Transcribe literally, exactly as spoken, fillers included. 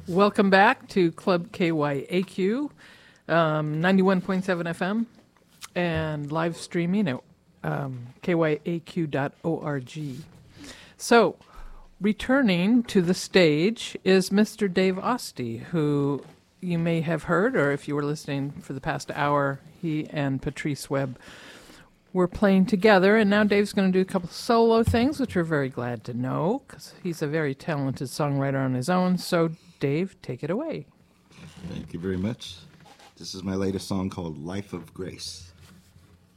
Welcome back to Club K Y A Q, um, ninety-one point seven F M, and live streaming at um, K Y A Q dot org. So, returning to the stage is Mister Dave Oste, who you may have heard, or if you were listening for the past hour, he and Patrice Webb were playing together, and now Dave's going to do a couple solo things, which we're very glad to know, because he's a very talented songwriter on his own. So, Dave, take it away. Thank you very much. This is my latest song called Life of Grace.